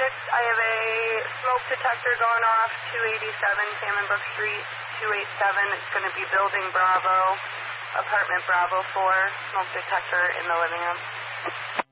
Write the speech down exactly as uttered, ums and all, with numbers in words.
six, I have a smoke detector going off, two eighty-seven Salmon Brook Street, two eighty-seven. It's going to be Building Bravo, Apartment Bravo four, smoke detector in the living room.